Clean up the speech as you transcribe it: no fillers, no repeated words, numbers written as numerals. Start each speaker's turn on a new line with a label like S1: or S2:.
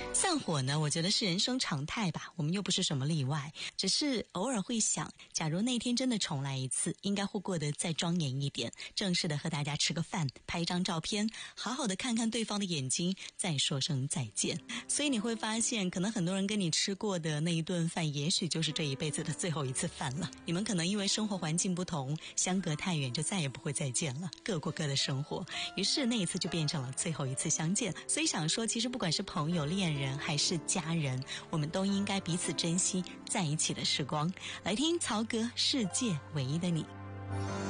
S1: 散伙呢，我觉得是人生常态吧，我们又不是什么例外，只是偶尔会想，假如那天真的重来一次，应该会过得再庄严一点，正式的和大家吃个饭，拍一张照片，好好的看看对方的眼睛，再说声再见。所以你会发现，可能很多人跟你吃过的那一顿饭，也许就是这一辈子的最后一次饭了。你们可能因为生活环境不同，相隔太远，就再也不会再见了，各过各的生活。于是那一次就变成了最后一次相见。所以想说，其实不管是朋友、恋人还是家人，我们都应该彼此珍惜在一起的时光。来听曹格《世界唯一的你》。